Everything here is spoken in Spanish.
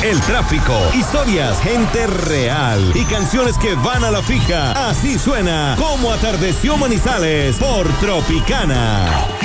el tráfico, historias, gente real y canciones que van a la fija. Así suena Como Atardeció Manizales por Tropicana.